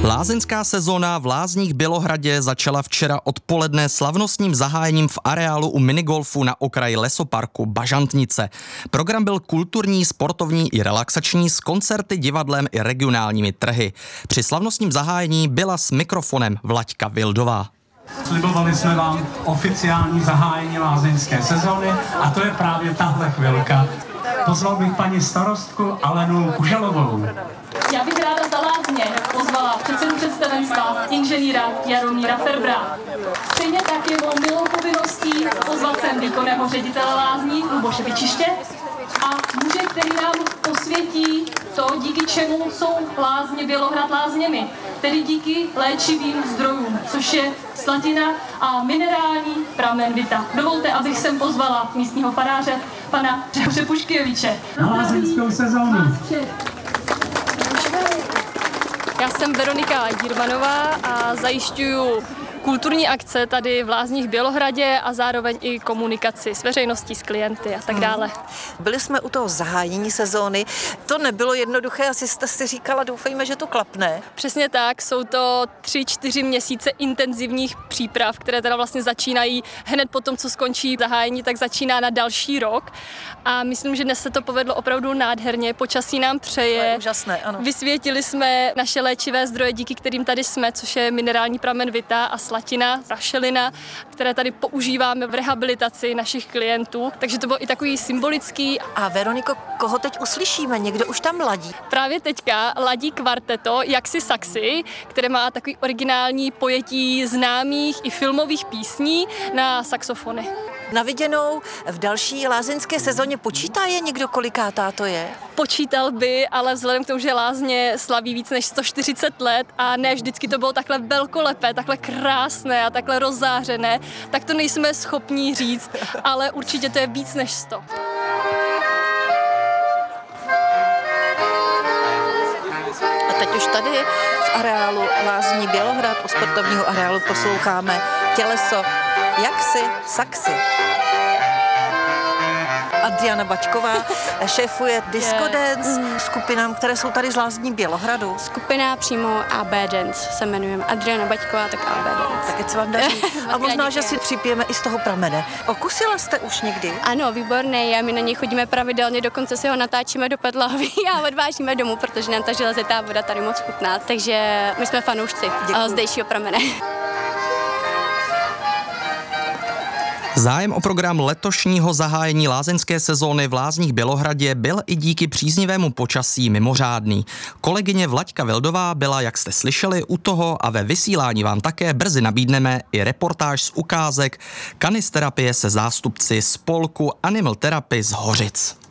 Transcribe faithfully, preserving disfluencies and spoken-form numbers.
Lázeňská sezóna v Lázních Bělohradě začala včera odpoledne slavnostním zahájením v areálu u minigolfu na okraji lesoparku Bažantnice. Program byl kulturní, sportovní i relaxační s koncerty, divadlem i regionálními trhy. Při slavnostním zahájení byla s mikrofonem Vlaďka Vildová. Slibovali jsme vám oficiální zahájení lázeňské sezóny a to je právě tahle chvilka. Pozval bych paní starostku Alenu Kuželovou. Já bych ráda za Lázně pozvala předsedu představenstva inženýra Jaromíra Ferbra. Stejně tak je mou milou povinností pozvat sem výkonného ředitele Lázní Luboše Vyčiště a muže, který nám posvětí to, díky čemu jsou Lázně Bělohrad Lázněmi, tedy díky léčivým zdrojům, což je slatina a minerální pramen vita. Dovolte, abych sem pozvala místního faráře, pana Přepuškijeviče. Na lázeňskou sezónu. Já jsem Veronika Jirmanová a zajišťuju kulturní akce tady v Lázních Bělohradě a zároveň i komunikaci s veřejností, s klienty a tak dále. Byli jsme u toho zahájení sezóny. To nebylo jednoduché, asi jste si říkala, doufejme, že to klapne. Přesně tak, jsou to tři, čtyři měsíce intenzivních příprav, které teda vlastně začínají hned po tom, co skončí zahájení, tak začíná na další rok. A myslím, že dnes se to povedlo opravdu nádherně, počasí nám přeje. To je úžasné, ano. Vysvětili jsme naše léčivé zdroje, díky kterým tady jsme, což je minerální pramen vita a slatina, rašelina, které tady používáme v rehabilitaci našich klientů. Takže to bylo i takový symbolický. A Veroniko, koho teď uslyšíme? Někdo už tam ladí? Právě teďka ladí kvarteto Jaksi Saxy, které má takový originální pojetí známých i filmových písní na saxofony. Na viděnou v další lázeňské sezóně počítá je někdo, kolikátá to je? Počítal by, ale vzhledem k tomu, že Lázně slaví víc než sto čtyřicet let a ne vždycky to bylo takhle velkolepé, takhle krásné a takhle rozzářené, tak to nejsme schopní říct, ale určitě to je víc než sto. A teď už tady v areálu Lázní Bělohrad, u sportovního areálu posloucháme Těleso Jaksi Saxy. Adriana Baťková šéfuje Disco Dance skupinám, které jsou tady z Lázní Bělohradu. Skupina přímo A B Dance se jmenujeme. Adriana Baťková, tak A B Dance. Tak se vám daří. A možná, že si připijeme i z toho pramene. Okusila jste už někdy? Ano, výborný. A my na něj chodíme pravidelně, dokonce si ho natáčíme do PetLahví a odvážíme domů, protože nám ta železitá voda tady moc chutná. Takže my jsme fanoušci zdejšího pramene. Zájem o program letošního zahájení lázeňské sezóny v Lázních Bělohradě byl i díky příznivému počasí mimořádný. Kolegyně Vlaďka Vildová byla, jak jste slyšeli, u toho a ve vysílání vám také brzy nabídneme i reportáž z ukázek kanisterapie se zástupci spolku Animal Therapy z Hořic.